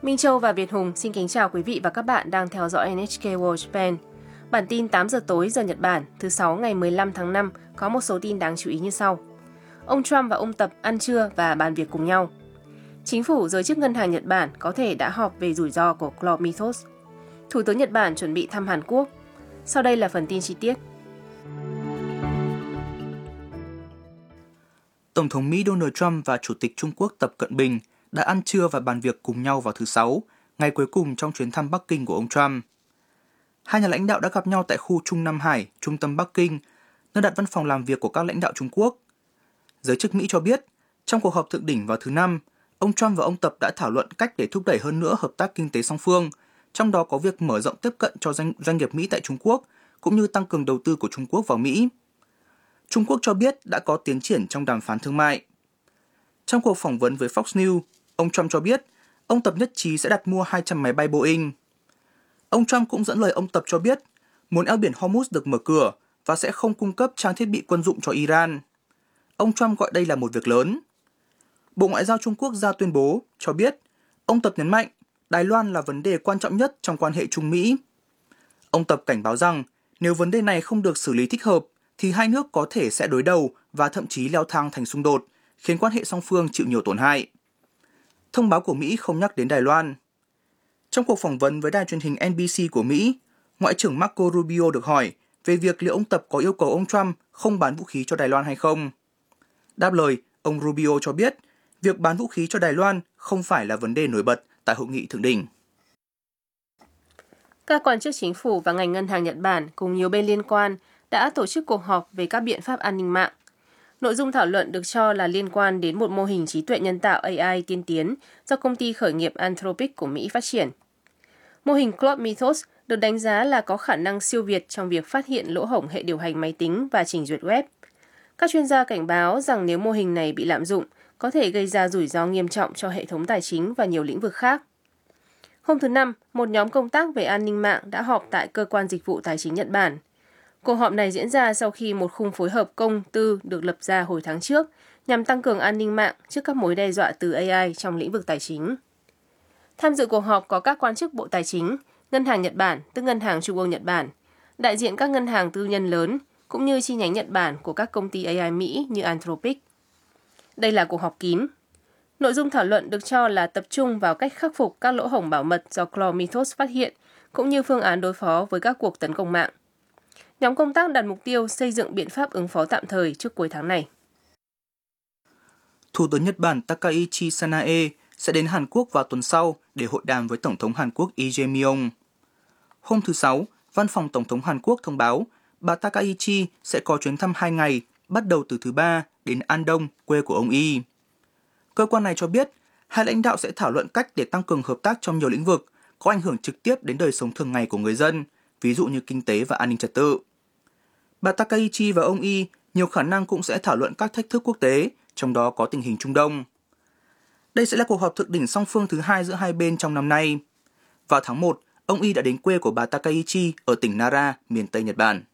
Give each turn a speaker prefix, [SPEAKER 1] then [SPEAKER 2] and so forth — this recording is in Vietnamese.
[SPEAKER 1] Minh Châu và Việt Hùng xin kính chào quý vị và các bạn đang theo dõi NHK World Japan. Bản tin 8 giờ tối giờ Nhật Bản, thứ 6 ngày 15 tháng 5 có một số tin đáng chú ý như sau. Ông Trump và ông Tập ăn trưa và bàn việc cùng nhau. Chính phủ giới chức ngân hàng Nhật Bản có thể đã họp về rủi ro của Club Mythos. Thủ tướng Nhật Bản chuẩn bị thăm Hàn Quốc. Sau đây là phần tin chi tiết.
[SPEAKER 2] Tổng thống Mỹ Donald Trump và Chủ tịch Trung Quốc Tập Cận Bình đã ăn trưa và bàn việc cùng nhau vào thứ Sáu, ngày cuối cùng trong chuyến thăm Bắc Kinh của ông Trump. Hai nhà lãnh đạo đã gặp nhau tại khu Trung Nam Hải, trung tâm Bắc Kinh, nơi đặt văn phòng làm việc của các lãnh đạo Trung Quốc. Giới chức Mỹ cho biết, trong cuộc họp thượng đỉnh vào thứ Năm, ông Trump và ông Tập đã thảo luận cách để thúc đẩy hơn nữa hợp tác kinh tế song phương, trong đó có việc mở rộng tiếp cận cho doanh nghiệp Mỹ tại Trung Quốc, cũng như tăng cường đầu tư của Trung Quốc vào Mỹ. Trung Quốc cho biết đã có tiến triển trong đàm phán thương mại. Trong cuộc phỏng vấn với Fox News, ông Trump cho biết ông Tập nhất trí sẽ đặt mua 200 máy bay Boeing. Ông Trump cũng dẫn lời ông Tập cho biết muốn eo biển Hormuz được mở cửa và sẽ không cung cấp trang thiết bị quân dụng cho Iran. Ông Trump gọi đây là một việc lớn. Bộ Ngoại giao Trung Quốc ra tuyên bố cho biết ông Tập nhấn mạnh Đài Loan là vấn đề quan trọng nhất trong quan hệ Trung Mỹ. Ông Tập cảnh báo rằng nếu vấn đề này không được xử lý thích hợp thì hai nước có thể sẽ đối đầu và thậm chí leo thang thành xung đột, khiến quan hệ song phương chịu nhiều tổn hại. Thông báo của Mỹ không nhắc đến Đài Loan. Trong cuộc phỏng vấn với đài truyền hình NBC của Mỹ, Ngoại trưởng Marco Rubio được hỏi về việc liệu ông Tập có yêu cầu ông Trump không bán vũ khí cho Đài Loan hay không. Đáp lời, ông Rubio cho biết việc bán vũ khí cho Đài Loan không phải là vấn đề nổi bật tại hội nghị thượng đỉnh.
[SPEAKER 1] Các quan chức chính phủ và ngành ngân hàng Nhật Bản cùng nhiều bên liên quan đã tổ chức cuộc họp về các biện pháp an ninh mạng. Nội dung thảo luận được cho là liên quan đến một mô hình trí tuệ nhân tạo AI tiên tiến do công ty khởi nghiệp Anthropic của Mỹ phát triển. Mô hình Claude Mythos được đánh giá là có khả năng siêu việt trong việc phát hiện lỗ hổng hệ điều hành máy tính và trình duyệt web. Các chuyên gia cảnh báo rằng nếu mô hình này bị lạm dụng, có thể gây ra rủi ro nghiêm trọng cho hệ thống tài chính và nhiều lĩnh vực khác. Hôm thứ Năm, một nhóm công tác về an ninh mạng đã họp tại Cơ quan Dịch vụ Tài chính Nhật Bản. Cuộc họp này diễn ra sau khi một khung phối hợp công tư được lập ra hồi tháng trước nhằm tăng cường an ninh mạng trước các mối đe dọa từ AI trong lĩnh vực tài chính. Tham dự cuộc họp có các quan chức Bộ Tài chính, Ngân hàng Nhật Bản, tức Ngân hàng Trung ương Nhật Bản, đại diện các ngân hàng tư nhân lớn, cũng như chi nhánh Nhật Bản của các công ty AI Mỹ như Anthropic. Đây là cuộc họp kín. Nội dung thảo luận được cho là tập trung vào cách khắc phục các lỗ hổng bảo mật do Claude Mythos phát hiện, cũng như phương án đối phó với các cuộc tấn công mạng. Nhóm công tác đặt mục tiêu xây dựng biện pháp ứng phó tạm thời trước cuối tháng này.
[SPEAKER 2] Thủ tướng Nhật Bản Takaichi Sanae sẽ đến Hàn Quốc vào tuần sau để hội đàm với Tổng thống Hàn Quốc Lee Jae-myung. Hôm thứ Sáu, Văn phòng Tổng thống Hàn Quốc thông báo bà Takaichi sẽ có chuyến thăm 2 ngày, bắt đầu từ thứ Ba đến Andong, quê của ông Lee. Cơ quan này cho biết hai lãnh đạo sẽ thảo luận cách để tăng cường hợp tác trong nhiều lĩnh vực có ảnh hưởng trực tiếp đến đời sống thường ngày của người dân, ví dụ như kinh tế và an ninh trật tự. Bà Takaichi và ông Lee nhiều khả năng cũng sẽ thảo luận các thách thức quốc tế, trong đó có tình hình Trung Đông. Đây sẽ là cuộc họp thượng đỉnh song phương thứ 2 giữa hai bên trong năm nay. Vào tháng 1, ông Lee đã đến quê của bà Takaichi ở tỉnh Nara, miền Tây Nhật Bản.